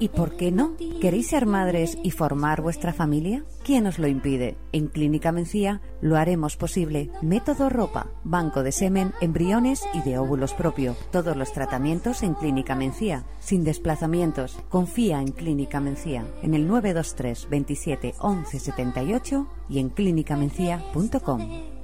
¿Y por qué no? ¿Queréis ser madres y formar vuestra familia? ¿Quién os lo impide? En Clínica Mencía lo haremos posible. Método Ropa, banco de semen, embriones y de óvulos propio. Todos los tratamientos en Clínica Mencía, sin desplazamientos. Confía en Clínica Mencía, en el 923 27 11 78 y en clinicamencia.com.